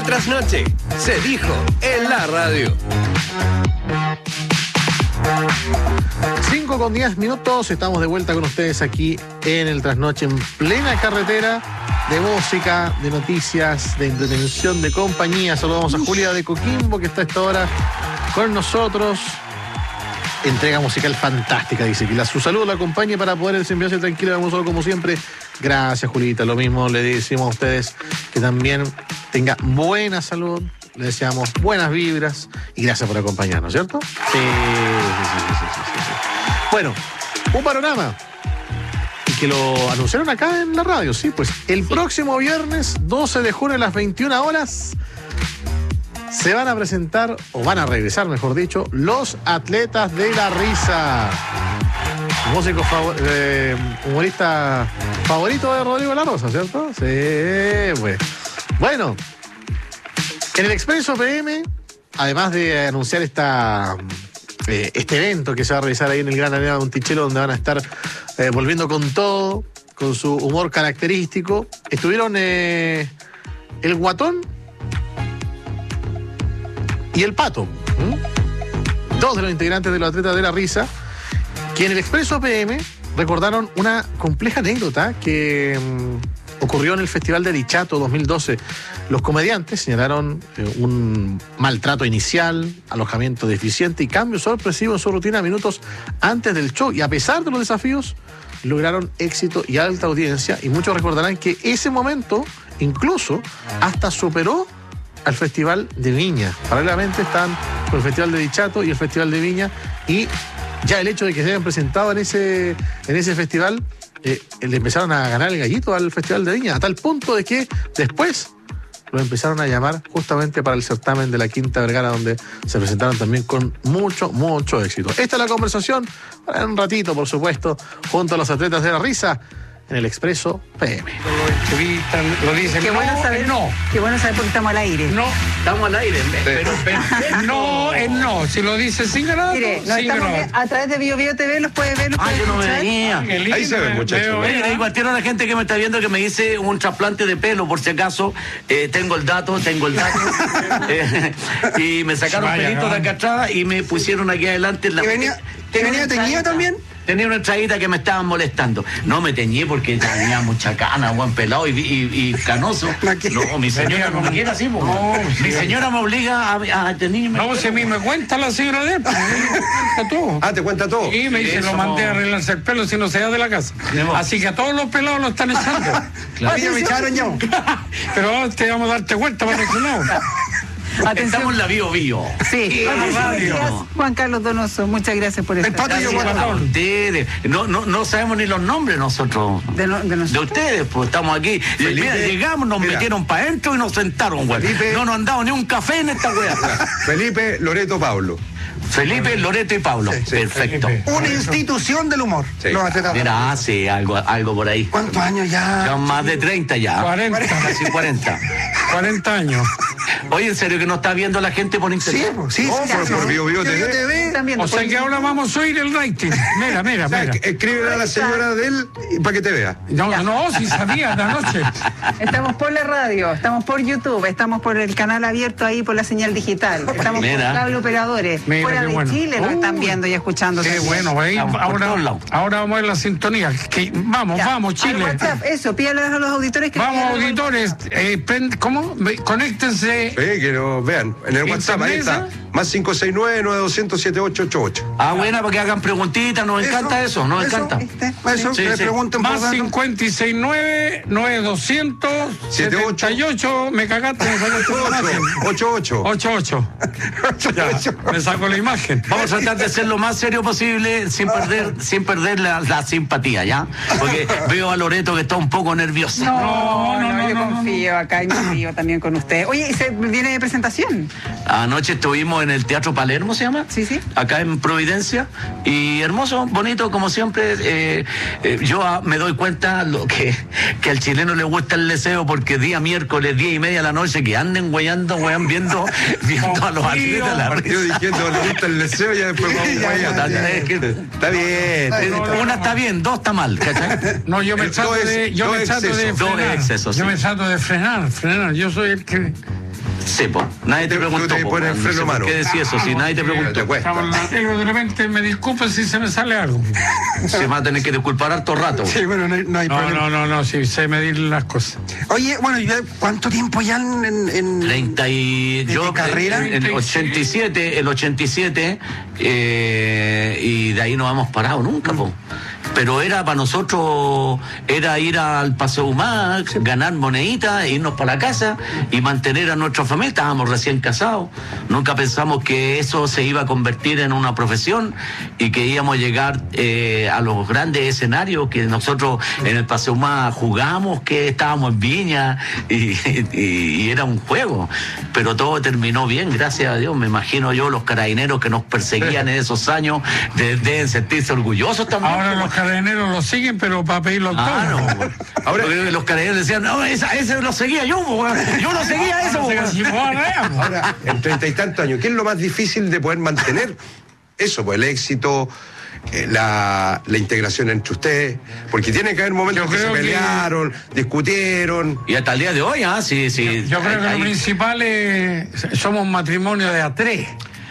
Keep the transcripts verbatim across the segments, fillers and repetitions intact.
Trasnoche, se dijo en la radio. cinco con diez minutos, estamos de vuelta con ustedes aquí en el Trasnoche, en plena carretera de música, de noticias, de entretención, de compañía. Saludamos a Julia de Coquimbo, que está a esta hora con nosotros. Entrega musical fantástica, dice que la, su saludo la acompañe para poder desempeñarse tranquila como siempre. Gracias, Julita. Lo mismo le decimos a ustedes, que también tenga buena salud. Le deseamos buenas vibras y gracias por acompañarnos, ¿cierto? Sí, sí, sí, sí, sí, sí, sí. Bueno, un panorama y que lo anunciaron acá en la radio, sí, pues el próximo viernes doce de junio a las veintiuna horas se van a presentar, o van a regresar, mejor dicho, los Atletas de la Risa. Músico favor, eh, humorista favorito de Rodrigo La Rosa, ¿cierto? Sí, pues. Bueno, en el Expreso P M, además de anunciar esta, eh, este evento que se va a realizar ahí en el Gran Arena de Monticello, donde van a estar eh, volviendo con todo, con su humor característico, estuvieron eh, el Guatón y el Pato, ¿Mm? dos de los integrantes de los Atletas de la Risa, que en el Expreso P M recordaron una compleja anécdota que mmm, ocurrió en el Festival de Dichato dos mil doce. Los comediantes señalaron eh, un maltrato inicial, alojamiento deficiente y cambio sorpresivo en su rutina minutos antes del show. Y a pesar de los desafíos, lograron éxito y alta audiencia. Y muchos recordarán que ese momento incluso hasta superó al Festival de Viña. Paralelamente están con el Festival de Dichato y el Festival de Viña, y ya el hecho de que se hayan presentado en ese, en ese festival, eh, le empezaron a ganar el gallito al Festival de Viña, a tal punto de que después lo empezaron a llamar justamente para el certamen de la Quinta Vergara, donde se presentaron también con mucho, mucho éxito. Esta es la conversación para un ratito, por supuesto, junto a los Atletas de la Risa, en el Expreso P M. Lo entrevistan, lo dicen. Qué no, bueno saber, no. Qué bueno saber porque estamos al aire. No, Estamos al aire, pero perfecto. no, es no. Si lo dice sin grado, Mire, nos sin estamos grado. vi- a través de Bio Bio T V, los puede ver, los Ah, puede yo no me escuchar. venía. Qué lindo, Ahí se ven, muchachos. veo, Oye, ¿eh? le digo al tiro a la gente que me está viendo que me hice un trasplante de pelo, por si acaso. Eh, tengo el dato, tengo el dato. Eh, y me sacaron Vaya, pelitos de vaya. acá atrás y me pusieron aquí adelante en la. ¿Que venía- que Tenía venía una teñido entradita. también? Tenía una entradita que me estaban molestando. No me teñí porque tenía mucha cana, buen pelado y, y, y canoso. No, mi señora no me quiere así, po. No, Mi sí. señora me obliga a, a teñirme. No, si a mí me cuenta la señora de él, pues, me cuenta todo. Ah, te cuenta todo. Y me Sí, dice, eso lo mandé no. a arreglarse el pelo si no se da de la casa. Debo. Así que a todos los pelados lo están echando. Claro. Oye, me echaron ya. Pero te vamos a darte vuelta para otro lado. Estamos en la Bio Bio. Sí, Vamos, muchas radio. gracias, Juan Carlos Donoso. Muchas gracias por El estar. Pato y yo, Gracias a Guatón. ustedes. No, no, no sabemos ni los nombres nosotros. De, no- de De nosotros. ustedes, pues estamos aquí. Felipe, Mira, llegamos, nos mira. metieron para adentro y nos sentaron, güey. Felipe. No nos han dado ni un café en esta wea. Felipe, Loreto, Pablo. Felipe, Loreto y Pablo. Sí, sí. Perfecto. Felipe. Una institución del humor. Sí. Los atletas. Mira, hace algo, algo por ahí. ¿Cuántos años ya? Ya más de treinta ya. cuarenta. Casi cuarenta. cuarenta años. Oye, ¿en serio que no está viendo la gente por Sí, internet? pues, sí, Oh, sí, por- sí. por Bio Bio T V. Están viendo O sea por- que ahora vamos a oír el rating. Mira, mira, O sea, mira. escríbele a la señora de él para que te vea. No, no, si sabía de anoche. Estamos por la radio, estamos por YouTube, estamos por el canal abierto ahí por la señal digital, estamos Mira. por cable operadores. Mira, Fuera qué de bueno. Chile nos Uh, están viendo y escuchando. Qué también. bueno, ahí, Estamos por ahora, todos lados. ahora vamos a ver la sintonía. Que, vamos, Ya, vamos, al Chile. WhatsApp, eso, pídale a los auditores que Vamos, pidan- auditores. Eh, prend- ¿Cómo? Ve- Conéctense. Eh, que lo vean. En el WhatsApp, ahí está. ¿Internet? Más cinco seis nueve, nueve dos cero cero, siete ocho ocho ocho. Ah, buena, para que hagan preguntitas. Nos encanta eso, nos encanta. ¿Viste? Eso, Sí, que le sí. pregunten por Más datos. cincuenta y seis nueve, nueve doscientos, setenta y ocho. Me cagaste, me sacaste la imagen. ocho ocho. ocho ocho. Ya, me saco la imagen. Vamos a tratar de ser lo más serio posible sin perder, sin perder la, la simpatía, ¿ya? Porque veo a Loreto que está un poco nerviosa. No, no, No, no, yo no, no, confío acá y confío también con usted. Oye, ¿y se viene de presentación? Anoche estuvimos en el Teatro Palermo, ¿se llama? Sí, sí. Acá en Providencia. Y hermoso, bonito, como siempre. Eh, eh, yo ah, me doy cuenta lo que, que al chileno le gusta el deseo, porque día miércoles, diez y media de la noche, que anden güeyando, güeyán, viendo, viendo a los atletas de la Partido risa. diciendo, le gusta el deseo, ya después vamos Ya, allá. ya, es que- Está bien. Eh, Una está bien, dos está mal, ¿cachai? No, yo me Dos trato ex- de, yo dos me trato de excesos. Dos frenar. excesos, Yo sí. me trato de frenar, frenar. Yo soy el que Sí, po. Nadie te Tú- tú preguntó. te po, pones no freno sé por mano. ¿Qué decís eso? Si nadie te preguntó. Te cuesta. Estamos en la tele, de repente me disculpen si se me sale algo. Se va a tener que disculpar harto rato. Sí, bueno, no hay, no hay No, problema. no, no, no, sí, sé medir las cosas. Oye, bueno, ¿y ¿cuánto tiempo ya en, en, en- treinta y ¿Desde yo carrera? en el ochenta y siete, el ochenta y siete eh, y de ahí no hemos parado nunca, po. Pero era para nosotros, era ir al Paseo Humá, ganar moneditas, irnos para la casa y mantener a nuestra familia. Estábamos recién casados. Nunca pensamos que eso se iba a convertir en una profesión y que íbamos a llegar eh, a los grandes escenarios que nosotros en el Paseo Humá jugamos, que estábamos en Viña y, y- y era un juego. Pero todo terminó bien, gracias a Dios. Me imagino yo, los carabineros que nos perseguían en esos años de- deben sentirse orgullosos también. Ahora los carabineros lo siguen, pero para pedir los Ah, no. autógrafos. Ahora los carabineros decían, no, esa, ese lo seguía yo, po, weón. Yo no seguía eso, po, Se weón. cachimó a Rea, po. Ahora, en treinta y tantos años, ¿qué es lo más difícil de poder mantener? Eso, pues el éxito, eh, la, la integración entre ustedes, porque tiene que haber momentos Yo que se creo que- pelearon, discutieron. Y hasta el día de hoy, ah, sí, sí. Yo creo que Ahí- lo principal es, somos un matrimonio de a tres.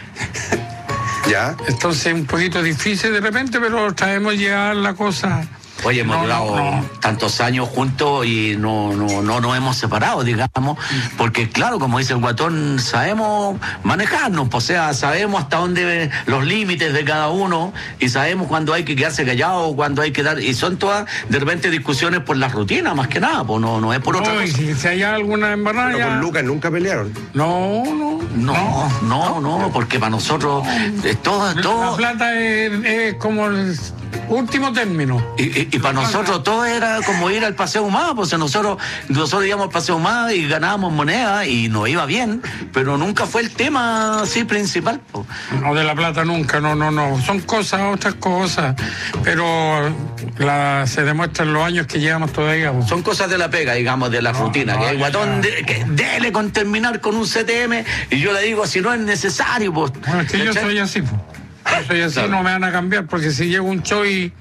¿Ya? Entonces un poquito difícil de repente, pero traemos ya la cosa. Oye, hemos No, durado no, no. tantos años juntos y no, no, no nos hemos separado, digamos, porque claro, como dice el guatón, sabemos manejarnos, o sea, sabemos hasta dónde los límites de cada uno y sabemos cuándo hay que quedarse callado, cuándo hay que dar, y son todas de repente discusiones por la rutina, más que nada, pues no, no es por otra No, y cosa. si, si hay alguna embarrada, Pero ya- con Lucas nunca pelearon. No, no. No, no, no, porque para nosotros es todo, La todo. plata es, es como el último término. Y, y, y para nosotros todo era como ir al Paseo Humá, pues nosotros, nosotros íbamos al Paseo Humá y ganábamos moneda y nos iba bien, pero nunca fue el tema así principal. Po. No, de la plata nunca, no, no, no. Son cosas, otras cosas. Pero la, se demuestran los años que llevamos todavía. po. Son cosas de la pega, digamos, de la rutina. no, que el ya, guatón ya. de- que dele con terminar con un C T M y yo le digo, si no es necesario, pues. Bueno, es que yo ¿cachai? soy así. po. Yo soy así, Claro. no me van a cambiar, porque si llego un show y,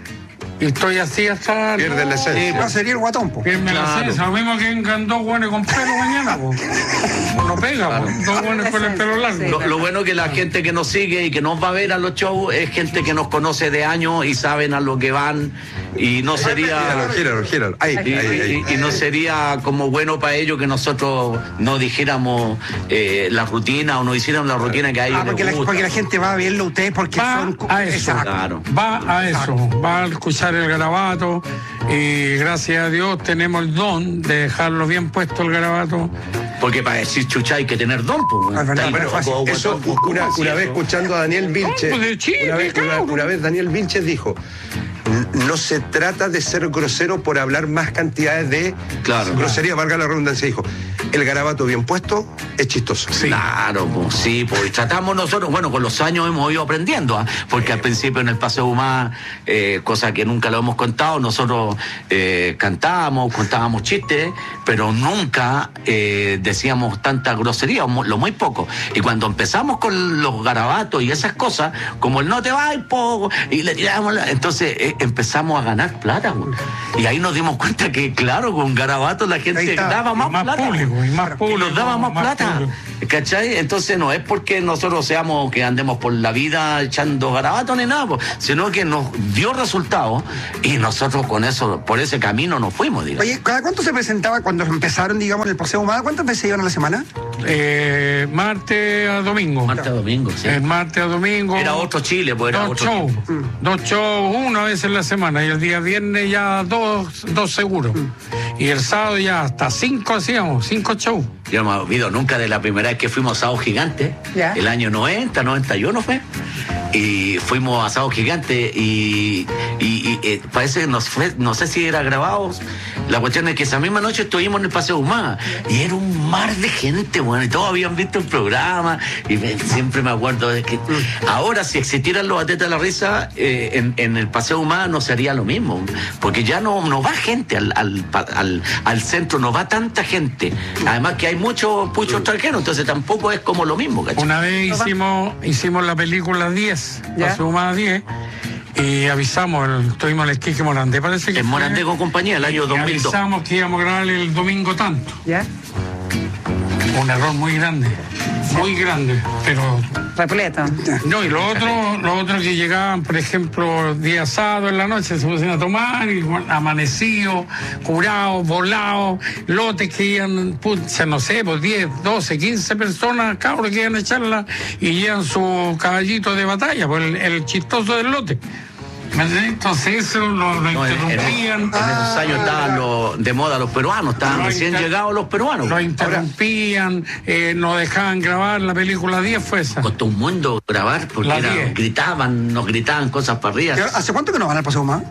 y estoy así hasta... Pierde la esencia. No, sería el guatón, po. Pierme la Claro. esencia, lo mismo que vengan dos buenos con pelo mañana, po. No pega, po. Dos buenos con el pelo largo. Sí. Lo, lo bueno que la gente que nos sigue y que nos va a ver a los shows es gente que nos conoce de años y saben a lo que van y no sería... Gíralo, gíralo, gíralo. Ahí, Y, ahí, ahí. y- y no sería como bueno para ellos que nosotros no dijéramos eh, la rutina o no hicieran la rutina que a ellos Ah, porque la, les gusta. porque la gente va a verlo a ustedes porque Va son... a eso. Exacto. Claro. Va a eso, va a escuchar el garabato y gracias a Dios tenemos el don de dejarlo bien puesto el garabato. Porque para decir chucha hay que tener don, pues. Es verdad, Está ahí, bueno, poco, Eso, guatón, una, poco, una así, vez eso. escuchando a Daniel Vilches, No, pues de Chile, una, vez, una- cabrón. una vez Daniel Vilches dijo, no se trata de ser grosero por hablar más cantidades de Claro. grosería, valga la redundancia, dijo, el garabato bien puesto es chistoso. Claro, pues sí, pues tratamos nosotros, bueno, con los años hemos ido aprendiendo, ¿ah? Porque al principio en el Paseo Humá, eh, cosa que nunca lo hemos contado, nosotros eh, cantábamos, contábamos chistes, pero nunca eh, decíamos tanta grosería, o mu- lo muy poco. Y cuando empezamos con los garabatos y esas cosas, como el no te va po, y le tiramos, la- entonces eh, empezamos a ganar plata, güey. Y ahí nos dimos cuenta que, claro, con garabatos la Ahí gente está. daba más, Y más plata. público, y más Y público, nos daba más, más plata. público. ¿Cachai? Entonces no es porque nosotros seamos que andemos por la vida echando garabatos ni nada, po, sino que nos dio resultados y nosotros con eso, por ese camino nos fuimos, digamos. Oye, ¿cada cuánto se presentaba cuando empezaron, digamos, en el Paseo Humada? ¿Cuántas veces iban a la semana? Eh, martes a domingo. Martes a domingo, sí. El martes a domingo. Era otro Chile, pues era Dos otro shows, Chile. dos shows, una vez en la semana y el día viernes ya dos, dos seguros. Y el sábado ya hasta cinco hacíamos, cinco shows. Yo no me olvido nunca de la primera vez que fuimos a Sábado Gigante, Ya. el año noventa, noventa y uno fue. Y fuimos a Sábado Gigante y, y, y, eh, parece que nos fue, no sé si era grabado. La cuestión es que esa misma noche estuvimos en el Paseo Humá y era un mar de gente, bueno, y todos habían visto el programa y me- siempre me acuerdo de que ahora si existieran los Atetas de la Risa eh, en, en el Paseo Humá no sería lo mismo, porque ya no, no va gente al, al, pa- al, al centro, no va tanta gente. Además que hay muchos puchos extranjeros, entonces tampoco es como lo mismo, ¿cachai? Una vez hicimos, hicimos la película diez, Ya. la sumada diez, y avisamos, el, tuvimos el Quique Morandé, parece que En fue, Morandé con compañía, el año y dos mil dos. avisamos que íbamos a grabar el domingo tanto. ¿Ya? Un error muy grande, muy grande, pero... Repleto. No, y lo otro, lo otro que llegaban, por ejemplo, día sábado en la noche, se pusieron a tomar, y amanecidos, curados, volados, lotes que iban, pucha, no sé, pues diez, doce, quince personas, cabros que iban a echarla, y llevan su caballito de batalla, pues el, el chistoso del lote. Entonces eso lo, lo No, en, interrumpían. en esos años estaban los- de moda los peruanos, estaban Lo recién inter- llegados los peruanos. Lo interrumpían, eh, no dejaban grabar, la película diez fue esa. Costó un mundo grabar porque La era- diez. gritaban, nos gritaban cosas para arriba. ¿Hace cuánto que no van al Paseo Humada?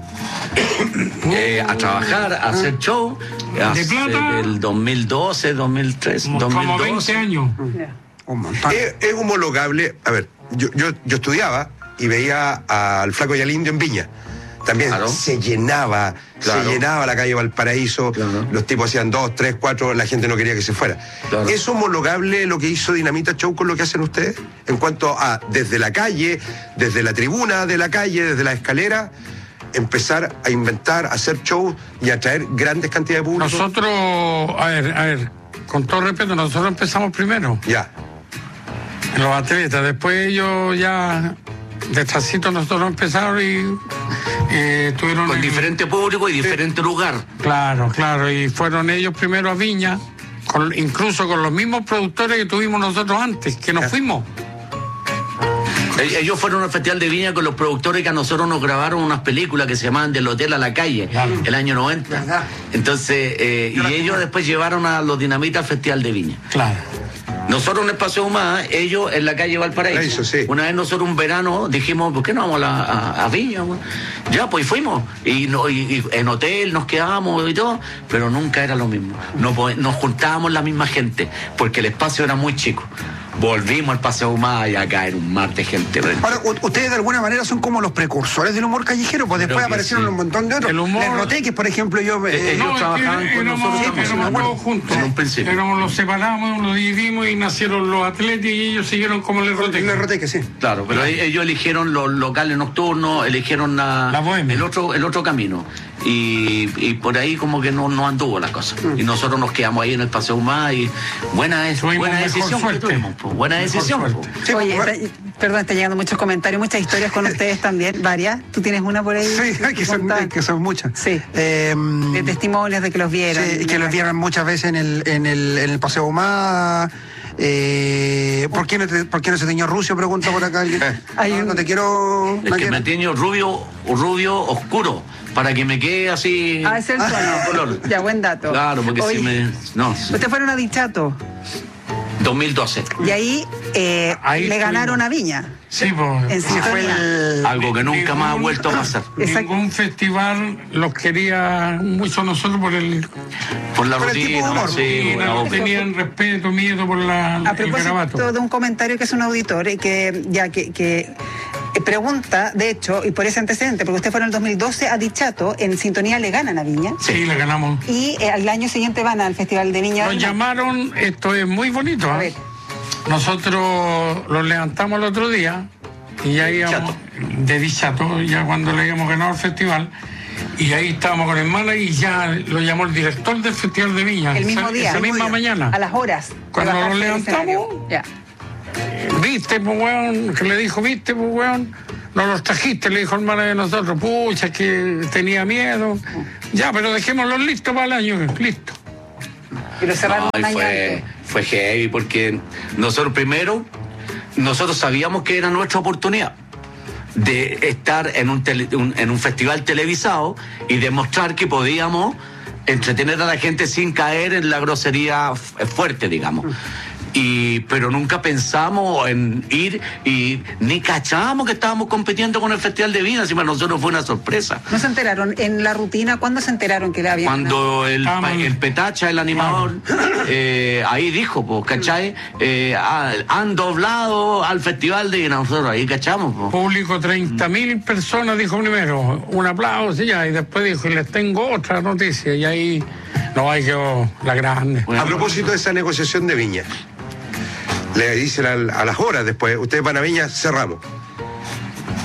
Eh, a trabajar, a hacer show. hace plata? El dos mil doce, dos mil trece, Como, como veinte dos mil doce. años. Un montón. Es, es homologable. A ver, yo, yo, yo estudiaba y veía al Flaco y al Indio en Viña. También Claro. se llenaba, Claro. se llenaba la calle Valparaíso, Claro. los tipos hacían dos, tres, cuatro, la gente no quería que se fuera. Claro. ¿Es homologable lo que hizo Dinamita Show con lo que hacen ustedes? En cuanto a desde la calle, desde la tribuna de la calle, desde la escalera, empezar a inventar, a hacer shows y atraer grandes cantidades de público. Nosotros, a ver, a ver, con todo respeto, nosotros empezamos primero, Ya. los atletas, después ellos ya, detrásito nosotros empezaron y eh, tuvieron... Con el- diferente público y diferente lugar. Claro, claro, y fueron ellos primero a Viña, con- incluso con los mismos productores que tuvimos nosotros antes, que nos fuimos. Eh, Ellos fueron al Festival de Viña con los productores que a nosotros nos grabaron unas películas que se llamaban Del Hotel a la Calle, Claro. el año noventa. ¿Verdad? Entonces, eh, y ellos después llevaron a los Dinamita al Festival de Viña. Claro. Nosotros en el Paseo Humada, ellos en la calle Valparaíso. Paraíso, sí. Una vez nosotros un verano dijimos, ¿por qué no vamos a, la- a- a Viña? güey? Ya, pues fuimos. Y, no, y, y en hotel nos quedábamos y todo, pero nunca era lo mismo. No, po- nos juntábamos la misma gente, porque el espacio era muy chico. Volvimos al Paseo Humada y acá era un mar de gente. ¿verdad? Ahora, u- ustedes de alguna manera son como los precursores del humor callejero, pues después Creo que aparecieron sí. un montón de otros. El humor- Les Roteques, por ejemplo, yo... eh, Eh, ellos No, es que trabajaban con éramos, nosotros también, éramos sí, me todos juntos. en un principio. Éramos, los separamos, los dividimos y nacieron los atletas y ellos siguieron como les roté. Les Roteques, sí. Claro, pero e- ellos eligieron los locales nocturnos, eligieron la- La bohemia. el otro el otro camino. Y, y por ahí como que no, no anduvo la cosa. Mm. Y nosotros nos quedamos ahí en el Paseo Humada y buena, es, Tuvimos buena mejor decisión que suerte. tuvimos, po, buena Mejor decisión. po. suerte. Sí, Oye, bueno, está- perdón, están llegando muchos comentarios, muchas historias con ustedes también, varias. ¿Tú tienes una por ahí? sí, que son, contar? que son muchas. Sí. Eh, De testimonios de que los vieron. sí, que los vieron muchas veces en el, en el, en el Paseo Humada. Eh, ¿por, qué no te- ¿Por qué no se teñió Rucio? Pregunta por acá alguien. Hay No, un- no te quiero... Es no que quiero- me tiño rubio, rubio oscuro, para que me quede así. Ah, es el tono. color. Ya, buen dato. Claro, porque Oye, si me. No, Ustedes fueron a Dichato dos mil doce. y ahí, eh, Ahí le estuvimos. ganaron a Viña. Sí, pues. En Sí, fue sintonía. el... Algo que nunca más ha vuelto a pasar. Exacto. Ningún festival los quería mucho nosotros por el... Por la Por el tipo de rutina, humor. sí, Sí, por la no boca. tenían respeto, miedo por la, A el propósito garabato. de un comentario que es un auditor y que ya que, que eh, pregunta, de hecho, y por ese antecedente, porque usted fue en el dos mil doce a Dichato, en sintonía le ganan a Viña, Sí, le ganamos. y eh, al año siguiente van al Festival de Viña. Nos llamaron, esto es muy bonito. A ¿ah? ver. Nosotros los levantamos el otro día y ya íbamos de Dichato, ya cuando le habíamos ganado el festival, y ahí estábamos con el mala y ya lo llamó el director del Festival de Viña. El mismo esa, día. Esa el mismo misma día, mañana. A las horas. de Cuando bajarse nos del levantamos, escenario. Ya. Viste, pues, weón, que le dijo, viste, pues, weón, no los trajiste, le dijo el hermano de nosotros, pucha, que tenía miedo. Ya, pero dejémoslos listos para el año, listo. Y lo cerraron No, un y año fue, antes. fue heavy porque nosotros primero, nosotros sabíamos que era nuestra oportunidad de estar en un, tele- un- en un festival televisado y demostrar que podíamos entretener a la gente sin caer en la grosería fu- fuerte, digamos. Y, pero nunca pensamos en ir y ni cachábamos que estábamos compitiendo con el Festival de Viña, así para nosotros fue una sorpresa. ¿No se enteraron en la rutina? ¿Cuándo se enteraron que le habían ganado? Cuando el, Ah, pa- man. el Petacha, el animador, eh, ahí dijo, pues, ¿cachai? Eh, ah, han doblado al festival de nosotros, ahí cachamos, pues. Público, treinta mil personas, dijo primero, un aplauso y ya, y después dijo, y les tengo otra noticia, y ahí, no, ahí quedó la grande. A propósito de esa negociación de Viña, le dicen al- a las horas después, ustedes van a Viña, cerramos.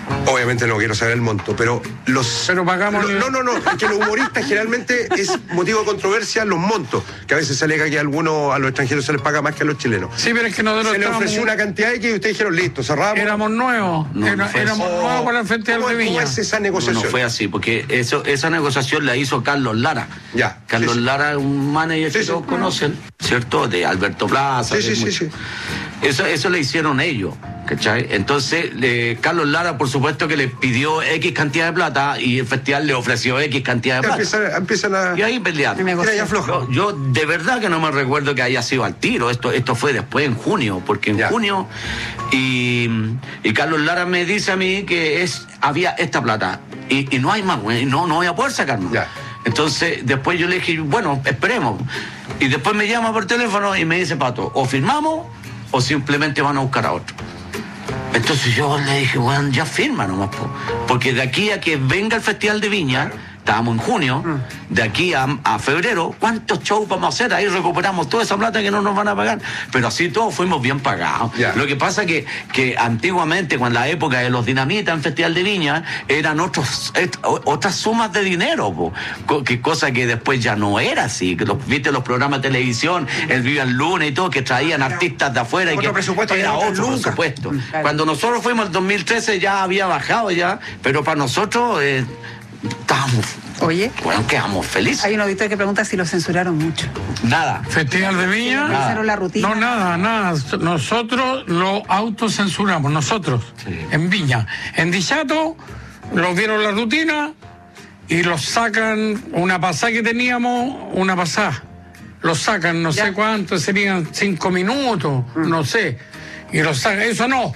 Obviamente no quiero saber el monto, pero los... Pero pagamos... lo- no, no, no, es que los humoristas generalmente es motivo de controversia los montos, que a veces se alega que a algunos, a los extranjeros se les paga más que a los chilenos. Sí, pero es que nosotros Se les estábamos- ofreció una cantidad de que ustedes dijeron, listo, cerramos. éramos nuevos. No, Era- no fue éramos Oh, nuevos para el Festival ¿cómo- de ¿Cómo Viña. es esa No, negociación? no fue así, porque eso, esa negociación la hizo Carlos Lara. Ya, Carlos sí, sí. Lara es un manager Sí, que sí. todos conocen, ¿cierto? De Alberto Plaza. Sí, de sí, sí, mucho. sí. Eso, eso le hicieron ellos, ¿cachai? Entonces, eh, Carlos Lara, por supuesto, que le pidió X cantidad de plata y el festival le ofreció X cantidad de plata. Empiezan, empiezan a... Y ahí pelearon. Mira, ya afloja. Yo, yo de verdad que no me recuerdo que haya sido al tiro. Esto, esto fue después en junio, porque en Ya. junio y, y Carlos Lara me dice a mí que es había esta plata y, y no hay más, güey, no, no voy a poder sacarnos. Ya. Entonces después yo le dije, bueno, esperemos. Y después me llama por teléfono y me dice, Pato, o firmamos o simplemente van a buscar a otro. Entonces yo le dije, bueno, ya firma nomás, po. Porque de aquí a que venga el Festival de Viña, estábamos en junio, de aquí a, a febrero, ¿cuántos shows vamos a hacer? Ahí recuperamos toda esa plata que no nos van a pagar. Pero así todos fuimos bien pagados. Ya. Lo que pasa que, que antiguamente, cuando la época de los dinamitas en Festival de Viña, eran otros, et- o- otras sumas de dinero, po. Co- que cosa que después ya no era así. Que los, viste los programas de televisión, el Viva el Lunes y todo, que traían artistas de afuera. y otro que presupuesto, era había otras otro lucas. presupuesto. Cuando nosotros fuimos en dos mil trece ya había bajado ya, pero para nosotros eh, estábamos, Oye, bueno, quedamos felices. hay un auditor que pregunta si lo censuraron mucho. Nada. Festival de Viña. Nada. Hicieron la rutina. No, nada, nada. Nosotros lo autocensuramos, nosotros, Sí. en Viña. En Dichato, lo vieron la rutina y los sacan, una pasada que teníamos, una pasada. Los sacan, no Ya. sé cuánto, serían cinco minutos, no sé. Y los sacan, eso no.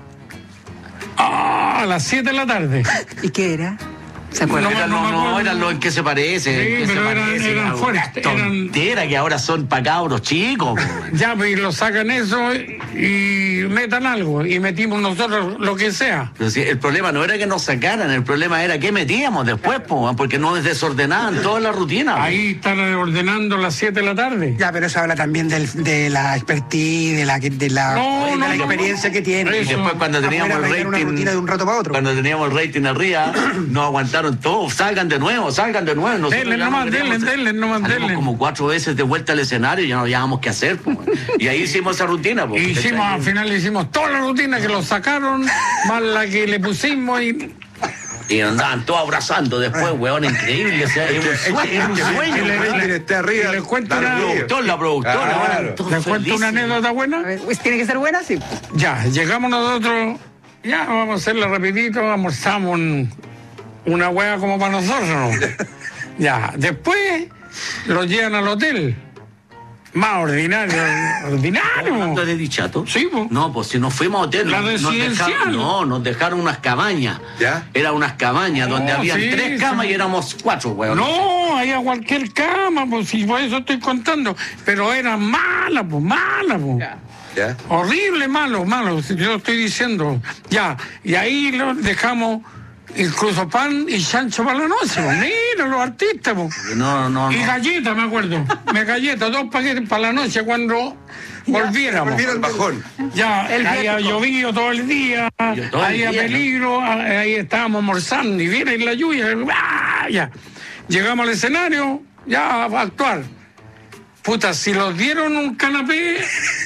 Ah, a las siete de la tarde. ¿Y qué era? ¿Se acuerdan? No, Era no lo- me no, acuerdo. era lo en que se parece. Sí, en que pero se eran- parece, eran una fuertes, eran- tontera que ahora son para cabros chicos. Ya, pues, y los sacan eso y metan algo. Y metimos nosotros lo que sea. Pero sí, el problema no era que nos sacaran, el problema era que metíamos después, po, porque nos desordenaban toda la rutina. po. Ahí están ordenando las siete de la tarde. Ya, pero eso habla también del, de la expertise, de la, de la, No, de no, la no, experiencia no. que tiene. Y Eso. después cuando Para teníamos poder el arreglar una rating, rutina de un rato para otro. cuando teníamos el rating arriba, nos aguantaron todos, salgan de nuevo, salgan de nuevo. Nosotros Denle ya no nomás, queríamos denle, hacer- denle nomás, salimos denle. como cuatro veces de vuelta al escenario y ya no habíamos qué hacer. po. Y ahí hicimos esa rutina. po. Y hicimos, al final hicimos toda la rutina que lo sacaron, más la que le pusimos y. Y andaban todos abrazando después, weón, increíble. O sea, es un sueño, es un sueño. Y le- weón. Quien esté arriba, y les cuento dale una- ruido. Productor, la productora, Claro. weón, todos ¿Les cuento una felices. anécdota A buena? ver, pues, ¿tiene que ser buena? Sí. Ya, llegamos nosotros, ya vamos a hacerla rapidito, almorzamos un- una hueá como para nosotros, ¿no? Ya, después los llevan al hotel. Más ordinario, ordinario. ¿Hablando de Dichato? Sí, po. No, pues si nos fuimos a hotel, La nos, nos residencial. dejaron, no, nos dejaron unas cabañas. ¿Ya? Eran unas cabañas donde No, habían sí, tres camas sí. y éramos cuatro, weón. No, hay a cualquier cama, pues si por eso estoy contando. Pero era mala, pues mala, pues. ¿Ya? Horrible, malo, malo, yo estoy diciendo. Ya, y ahí lo dejamos incluso pan y chancho para la noche. Pues. Mira, los artistas, pues. No, no, Y no. galletas, me acuerdo. Me galletas, dos paquetes para la noche cuando volviéramos. Volvieron el bajón. Ya, El había viático. llovido todo el día, Yo todo el había día, ¿no? peligro, ahí estábamos almorzando y viene la lluvia. ¡Ah! Ya. Llegamos al escenario, ya a actuar. Puta, si los dieron un canapé,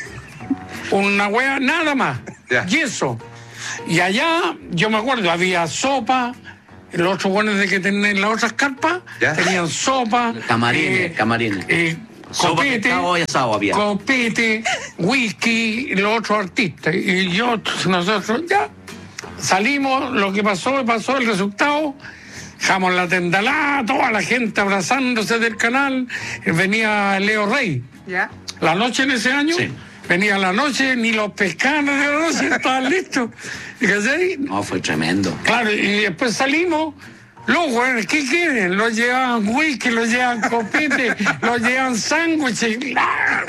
una wea, nada más. Ya. Y eso. Y allá, yo me acuerdo, había sopa. Los otros buenos de que tenían las otras carpas Ya. tenían sopa. Camarines, camarines. eh, Sopa, copete, pescado y asado había. copete, whisky, y los otros artistas. Y yo, nosotros, ya, salimos, lo que pasó, pasó, el resultado, dejamos la tendalada, toda la gente abrazándose del canal, venía Leo Rey. ¿Ya? La noche en ese año, Sí. venía la noche, ni los pescados de la noche estaban listos. ¿Cachai? No, fue tremendo. Claro, y después salimos. Los güeyes, ¿qué quieren? Los llevaban whisky, los llevaban copete, los llevaban sándwiches.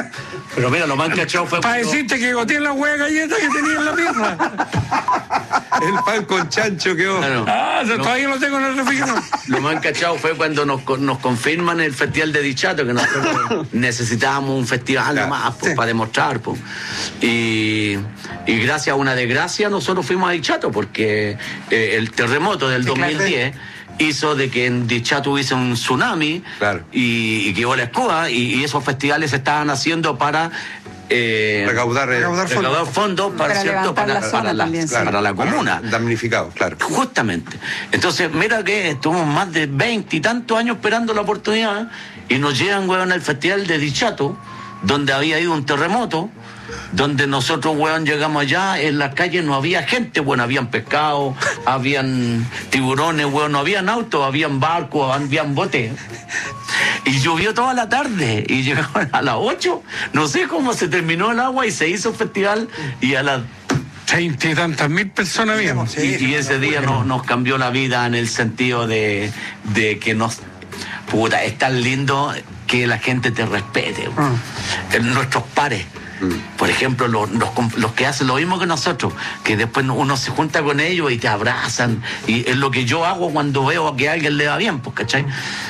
Pero mira, lo más cachado fue Para cuando- decirte que goteé la hueá galleta que tenía en la pierna. El pan con chancho quedó. Claro. Ah, No. todavía lo tengo en el refrigerador. Lo más encachado fue cuando nos, nos confirman el festival de Dichato, que nosotros necesitábamos un festival Claro. nomás pues, Sí. para demostrar. Pues. Y, y gracias a una desgracia nosotros fuimos a Dichato, porque eh, el terremoto del Sí, claro. dos mil diez hizo de que en Dichato hubiese un tsunami Claro. y, y quedó la escoba, y, y esos festivales se estaban haciendo para... eh, Recaudar, eh, Recaudar recaudar fondos para, Para ¿cierto? levantar para, la para zona la, también, sí. para la comuna. Damnificado, claro. Justamente. Entonces, mira que estuvimos más de veinte y tantos años esperando la oportunidad y nos llegan, weón, al festival de Dichato, donde había ido un terremoto, donde nosotros, weón, llegamos allá, en las calles no había gente, bueno, habían pescado, habían tiburones, weón, no habían autos, habían barcos, habían botes. Y llovió toda la tarde y llegaron a las ocho, no sé cómo se terminó el agua y se hizo el festival y a las Treinta y tantas mil personas habíamos. Sí, y, y ese día no- nos cambió la vida en el sentido de, de que nos... Puta, es tan lindo que la gente te respete. Ah. Eh, Nuestros pares. Por ejemplo, los, los, los que hacen lo mismo que nosotros, que después uno se junta con ellos y te abrazan. Y es lo que yo hago cuando veo que a alguien le va bien, pues, ¿cachai?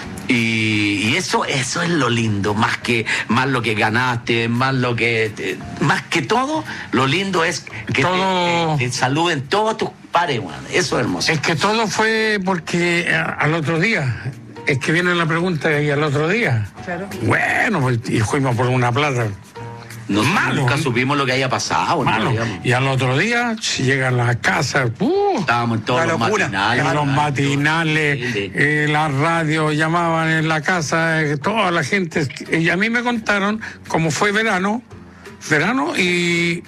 Y, y eso, eso es lo lindo, más que más lo que ganaste, más lo que te- más que todo, lo lindo es que Todo- te, te- te saluden todos tus pares, weón. Eso es hermoso. Es que todo fue porque eh, al otro día, es que viene la pregunta y al otro día. Claro. Bueno, pues, y fuimos por una plata. Nosotros malo. nunca supimos lo que haya pasado. Malo. ¿no? Y al otro día llegan a la casa, ¡uh! Estábamos en todos La los locura. matinales. En los ¿no? matinales, Sí, sí. eh, la radio, llamaban en la casa, eh, toda la gente. Y a mí me contaron cómo fue verano, verano, y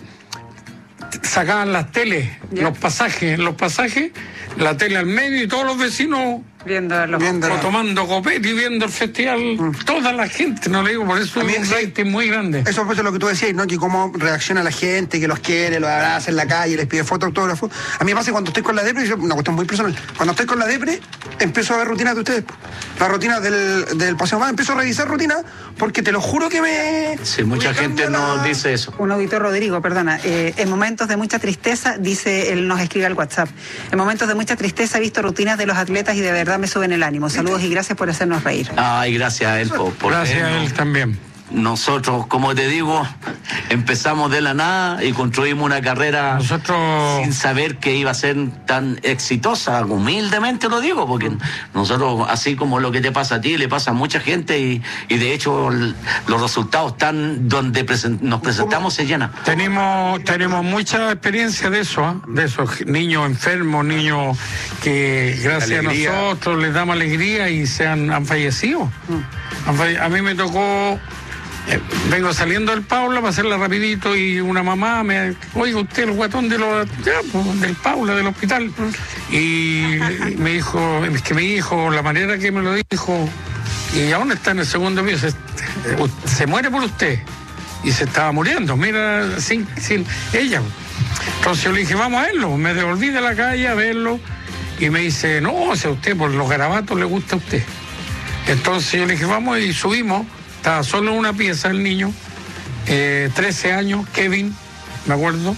sacaban las teles, Ya. los pasajes, los pasajes, la tele al medio y todos los vecinos Viendo los Viendo. o tomando copete y viendo el festival, toda la gente, no le digo, por eso A mí es un sí. rating muy grande. Eso fue lo que tú decías, ¿no? Que cómo reacciona la gente, que los quiere, los abraza en la calle, les pide fotos, autógrafos. A mí me pasa cuando estoy con la depre, yo- una cuestión muy personal, cuando estoy con la depre, empiezo a ver rutinas de ustedes. Las rutinas del, del Paseo Más, empiezo a revisar rutinas, porque te lo juro que me... Sí, mucha me gente cambia nos la- dice eso. Un auditor, Rodrigo, perdona, eh, en momentos de mucha tristeza, dice, él nos escribe al WhatsApp, en momentos de mucha tristeza he visto rutinas de los atletas y de verdad me suben el ánimo. Saludos y gracias por hacernos reír. Ay, gracias a él por, por Gracias a vernos. él también. Nosotros, como te digo, empezamos de la nada y construimos una carrera Nosotros- sin saber que iba a ser tan exitosa. Humildemente lo digo, porque nosotros, así como lo que te pasa a ti, le pasa a mucha gente y, y de hecho l- los resultados están donde presen- nos presentamos se llena. Tenemos, tenemos mucha experiencia de eso, ¿ah? De esos niños enfermos, niños que gracias Alegría. a nosotros les damos alegría y se han, han fallecido. Han falle- A mí me tocó, eh, vengo saliendo del Paula para hacerla rapidito y una mamá me, oiga usted el guatón de los, ya, pues, del Paula, del hospital. Y me dijo, es que mi hijo, la manera que me lo dijo, y aún está en el segundo piso, se, se muere por usted. Y se estaba muriendo, mira, sin, sin ella. Entonces yo le dije, vamos a verlo. Me devolví de la calle a verlo y me dice, no, si a usted por los garabatos le gusta a usted. Entonces yo le dije, vamos, y subimos. Estaba solo en una pieza el niño, eh, trece años, Kevin, me acuerdo.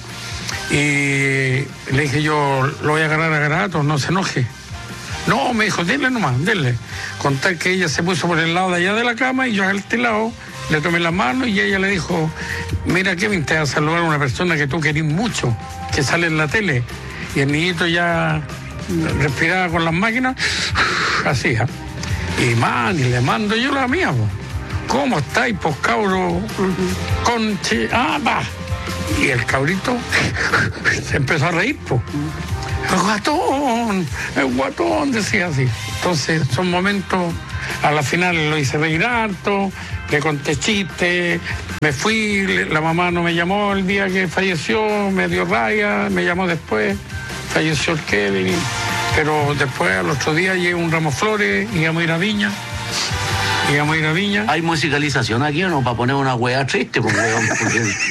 Y le dije yo, lo voy a agarrar a garabatos, no se enoje. No, me dijo, denle nomás, denle. Contar que ella se puso por el lado de allá de la cama y yo a este lado le tomé la mano y ella le dijo, mira Kevin, te va a saludar una persona que tú querís mucho, que sale en la tele. Y el niñito ya respiraba con las máquinas, así, ¿ah? Y man, y le mando yo la mía, po. ¿Cómo estáis, pues cabro? Conche, ah, va. Y el cabrito se empezó a reír, pues. El guatón, el guatón, decía así. Entonces, son momentos, a la final lo hice reír harto, le conté chistes, me fui, le- la mamá no me llamó el día que falleció, me dio raya, me llamó después, falleció el Kevin, pero después al otro día llegué un ramo de flores, íbamos a ir a Viña, íbamos a ir a Viña. ¿Hay musicalización aquí o no? Para poner una hueá triste, pues, weón, porque